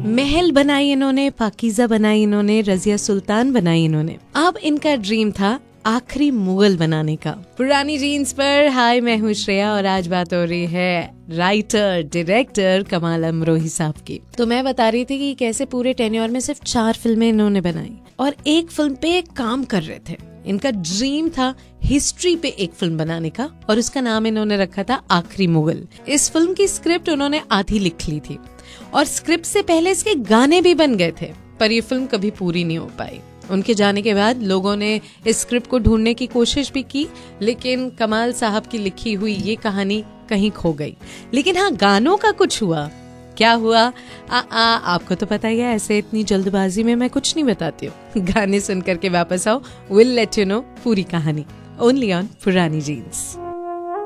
महल बनाई इन्होंने, पाकीज़ा बनाई इन्होंने, रजिया सुल्तान बनाई इन्होंने। अब इनका ड्रीम था आखिरी मुगल बनाने का। पुरानी जीन्स पर हाय, मैं हूँ श्रेया और आज बात हो रही है राइटर डायरेक्टर कमाल अमरोही साहब की। तो मैं बता रही थी कि कैसे पूरे टेन्योर में सिर्फ 4 फिल्में इन्होंने बनाई और एक फिल्म पे काम कर रहे थे। इनका ड्रीम था हिस्ट्री पे एक फिल्म बनाने का और उसका नाम इन्होंने रखा था आखिरी मुगल। इस फिल्म की स्क्रिप्ट उन्होंने आधी लिख ली थी और स्क्रिप्ट से पहले इसके गाने भी बन गए थे, पर ये फिल्म कभी पूरी नहीं हो पाई। उनके जाने के बाद लोगों ने इस स्क्रिप्ट को ढूंढने की कोशिश भी की, लेकिन कमाल साहब की लिखी हुई ये कहानी कहीं खो गई। लेकिन हाँ, गानों का कुछ हुआ। क्या हुआ? आपको तो पता ही है, ऐसे इतनी जल्दबाजी में मैं कुछ नहीं बताती हूँ। गाने सुन करके वापस आओ, विल लेट यू नो पूरी कहानी, ओनली ऑन पुरानी जीन्स।